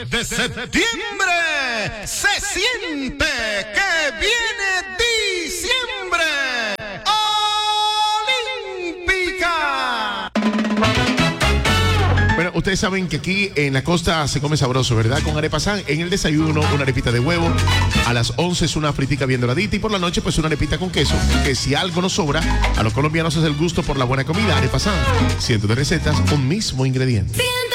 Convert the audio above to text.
de septiembre se siente que viene diciembre olímpica. Bueno, ustedes saben que aquí en la costa se come sabroso, ¿verdad? Con arepa san, en el desayuno una arepita de huevo, a las 11 es una fritica bien doradita y por la noche pues una arepita con queso, que si algo nos sobra, a los colombianos es el gusto por la buena comida. Arepa san, cientos de recetas, un mismo ingrediente.